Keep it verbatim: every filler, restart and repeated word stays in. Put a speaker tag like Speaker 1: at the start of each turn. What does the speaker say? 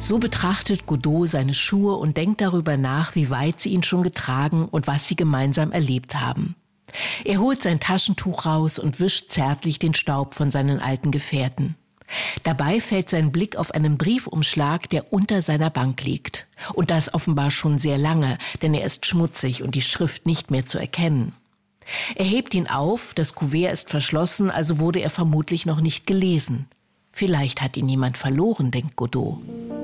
Speaker 1: So betrachtet Godot seine Schuhe und denkt darüber nach, wie weit sie ihn schon getragen und was sie gemeinsam erlebt haben. Er holt sein Taschentuch raus und wischt zärtlich den Staub von seinen alten Gefährten. Dabei fällt sein Blick auf einen Briefumschlag, der unter seiner Bank liegt. Und das offenbar schon sehr lange, denn er ist schmutzig und die Schrift nicht mehr zu erkennen. Er hebt ihn auf, das Kuvert ist verschlossen, also wurde er vermutlich noch nicht gelesen. Vielleicht hat ihn jemand verloren, denkt Godot.